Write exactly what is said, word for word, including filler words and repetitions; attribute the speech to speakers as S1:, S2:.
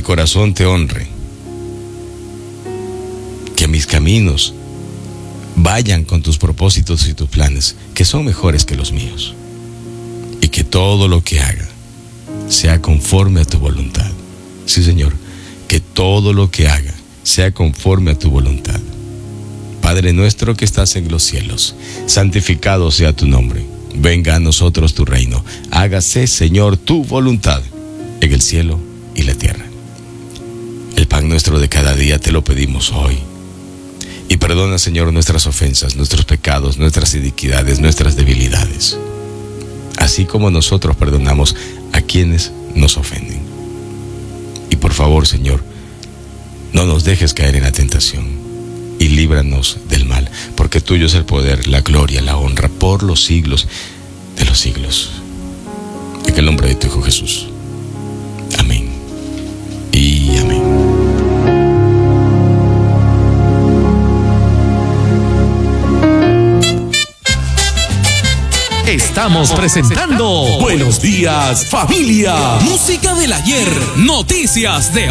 S1: corazón te honre, que mis caminos vayan con tus propósitos y tus planes, que son mejores que los míos, y que todo lo que haga sea conforme a tu voluntad. Sí, Señor, que todo lo que haga sea conforme a tu voluntad. Padre nuestro que estás en los cielos, santificado sea tu nombre. Venga a nosotros tu reino. Hágase, Señor, tu voluntad en el cielo y la tierra. El pan nuestro de cada día te lo pedimos hoy. Y perdona, Señor, nuestras ofensas, nuestros pecados, nuestras iniquidades, nuestras debilidades, así como nosotros perdonamos a quienes nos ofenden. Y por favor, Señor, no nos dejes caer en la tentación y líbranos del mal, porque tuyo es el poder, la gloria, la honra por los siglos de los siglos. En el nombre de tu Hijo Jesús. Amén y amén.
S2: Estamos presentando Buenos Días, Familia. Música del ayer, noticias de